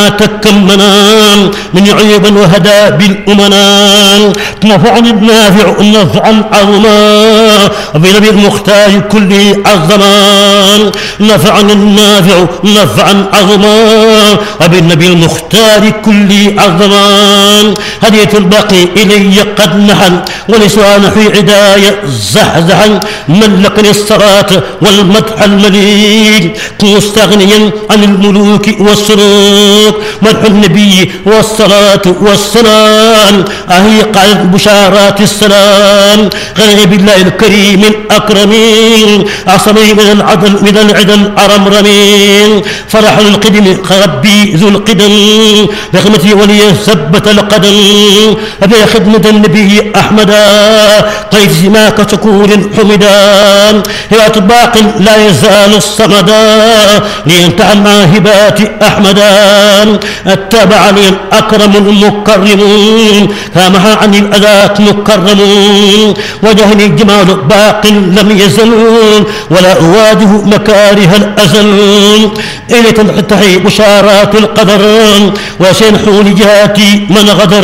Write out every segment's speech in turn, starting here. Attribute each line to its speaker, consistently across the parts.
Speaker 1: تكمنا من عيوب وهدى بالأمنا نفعني النافع نفعا عظما بنبي المختار كله عظما نفعني النافع نفعا عظما وبالنبي المختار كله عظما هديت الباقي إلي قد نحن ولسان في عداية زحزحا ملقني الصلاة والمدح المليك مستغنيا عن الملوك والسلوك مدح النبي والصلاة والسلام أهي قال بشارات السلام غني بالله الكريم الأكرم عصمي من العدل الأرمرمين فرح القدم ربي ذو القدم بخدمتي ولي ثبت القدم أبي خدمة النبي أحمد قيد سماك شكور حمدا يا باق لا يزال الصمدا لينتهى مع هبات أحمدا اتبعني الأكرم المكرم كامها عن الأذات مكرم وجهني الجمال باق لم يزل ولا أواجه مكاره الأزل إلي تنتهي بشارات القدر وسينحو لجاتي من غدر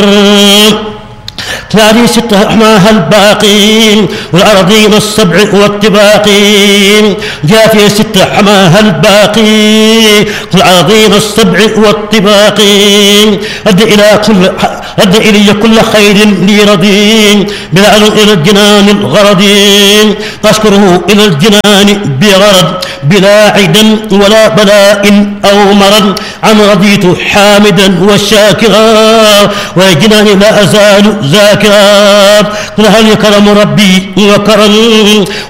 Speaker 1: ثاني ستة أحماها الباقين والأراضين السبع والطباقين جافي ستة أحماها الباقين والأراضين السبع والطباقين أد إلي كل خير لي رضين بلا إلى الجنان الغرضين أشكره إلى الجنان بغرض بلا عدا ولا بلاء أو مرض عن رضيت حامدا وشاكرا وجناني لا أزال ذاكرا هل كرم ربي وكرم